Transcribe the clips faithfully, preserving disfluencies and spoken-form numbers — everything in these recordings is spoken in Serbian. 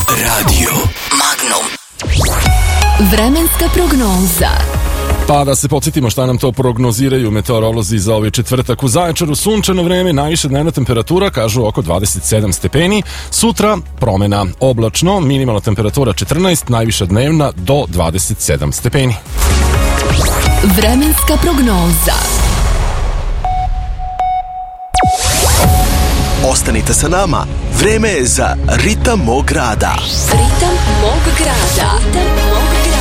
Radio Magnum. Vremenska prognoza. Pa da se podsjetimo šta nam to prognoziraju meteorolozi za ovaj četvrtak. U Zaječaru sunčano vreme, najviša dnevna temperatura kažu oko dvadeset sedam stepeni. Sutra promena, oblačno, minimalna temperatura četrnaest, najviša dnevna do dvadeset sedam stepeni. Vremenska prognoza. Ostanite sa nama, vreme je za Ritam mog grada. Ritam mog grada. Ritam mog grada.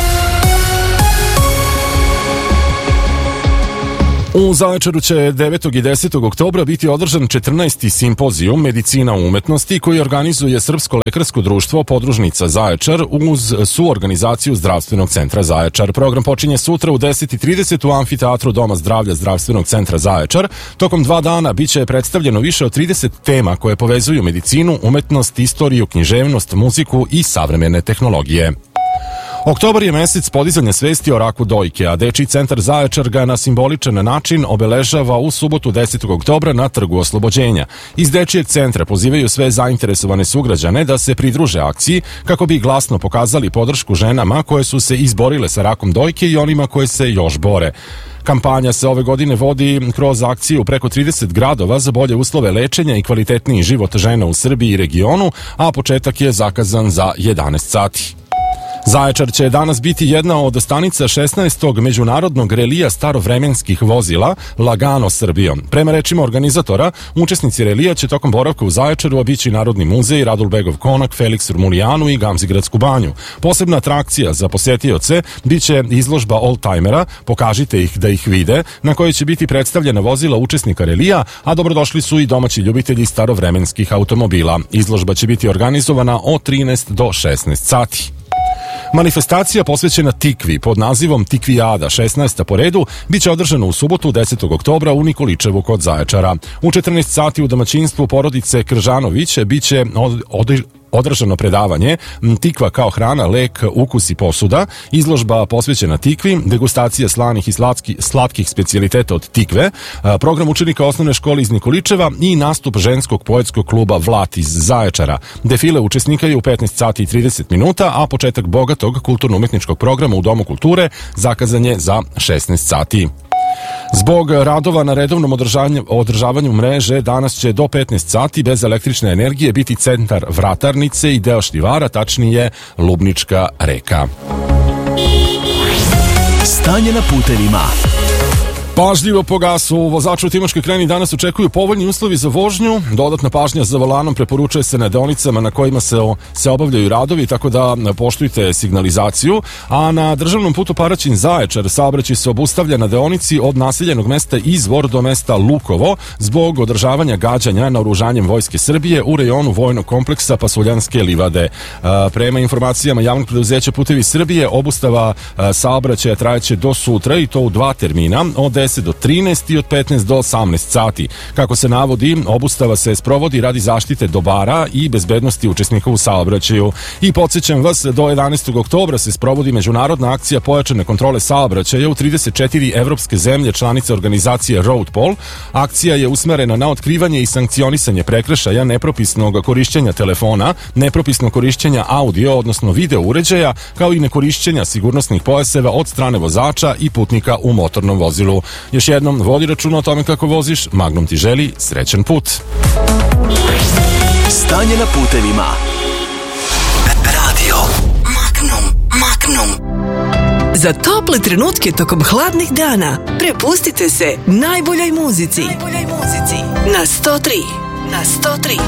U Zaječaru će devetog i desetog oktobra biti održan četrnaesti simpozijum Medicina umetnosti koji organizuje Srpsko lekarsko društvo Podružnica Zaječar uz suorganizaciju Zdravstvenog centra Zaječar. Program počinje sutra u deset i trideset u amfiteatru Doma zdravlja Zdravstvenog centra Zaječar. Tokom dva dana biće predstavljeno više od trideset tema koje povezuju medicinu, umetnost, istoriju, književnost, muziku i savremene tehnologije. Oktobar je mesec podizanja svesti o raku dojke, a Dečiji centar Zaječar ga na simboličan način obeležava u subotu desetog oktobra na Trgu Oslobođenja. Iz Dečijeg centra pozivaju sve zainteresovane sugrađane da se pridruže akciji kako bi glasno pokazali podršku ženama koje su se izborile sa rakom dojke i onima koje se još bore. Kampanja se ove godine vodi kroz akciju preko trideset gradova za bolje uslove lečenja i kvalitetniji život žena u Srbiji i regionu, a početak je zakazan za jedanaest sati. Zaječar će danas biti jedna od stanica šesnaestog međunarodnog relija starovremenskih vozila Lagano Srbijom. Prema rečima organizatora, učesnici relija će tokom boravka u Zaječaru obići Narodni muzej, Radulbegov konak, Felix Romulijanu i Gamzigradsku banju. Posebna atrakcija za posetioce biće izložba oldtimera, pokažite ih da ih vide, na kojoj će biti predstavljena vozila učesnika relija, a dobrodošli su i domaći ljubitelji starovremenskih automobila. Izložba će biti organizovana od trinaest do šesnaest sati. Manifestacija posvećena tikvi pod nazivom Tikvijada, šesnaesta po redu, biće održana u subotu desetog oktobra u Nikoličevu kod Zaječara. U četrnaest sati u domaćinstvu porodice Kržanović biće od, od, održano predavanje Tikva kao hrana, lek, ukus i posuda, izložba posvećena tikvi, degustacija slanih i slatki, slatkih specijaliteta od tikve, program učenika osnovne škole iz Nikoličeva i nastup ženskog poetskog kluba Vlat iz Zaječara. Defile učesnika je u petnaest sati i trideset minuta, a početak bogatog kulturno-umetničkog programa u Domu kulture zakazan je za šesnaest sati. Zbog radova na redovnom održavanju, održavanju mreže danas će do petnaest sati bez električne energije biti centar Vratarnice i deo Štivara, tačnije Lubnička reka. Stanje na putevima. Pažljivo po gasu, vozaču u Timočkoj Krajini danas očekuju povoljni uslovi za vožnju, dodatna pažnja za volanom preporučuje se na deonicama na kojima se, se obavljaju radovi, tako da poštujte signalizaciju, a na državnom putu Paraćin Zaječar saobraćaj se obustavlja na deonici od naseljenog mesta Izvor do mesta Lukovo zbog održavanja gađanja naoružanjem Vojske Srbije u rejonu vojnog kompleksa Pasuljanske livade. Prema informacijama javnog preduzeća Putevi Srbije, obustava saobraćaja trajeće do sutra i to u dva termina, od deset do trinaest i od petnaest do osamnaest sati. Kako se navodi, obustava se sprovodi radi zaštite dobara i bezbednosti učesnika u saobraćaju. I podsjećam vas, do jedanaestog oktobra se sprovodi međunarodna akcija pojačane kontrole saobraćaja u trideset četiri evropske zemlje članice organizacije Roadpol. Akcija je usmerena na otkrivanje i sankcionisanje prekršaja nepropisnog korišćenja telefona, nepropisnog korišćenja audio, odnosno video uređaja, kao i nekorišćenja sigurnosnih pojaseva od strane vozača i putnika u motornom vozilu. Još jednom, vodi računa o tome kako voziš, Magnum ti želi srećan put. Stanje na putevima. Radio Magnum, Magnum. Za tople trenutke tokom hladnih dana prepustite se najboljoj muzici. Najboljoj muzici. Na sto tri. Na sto tri.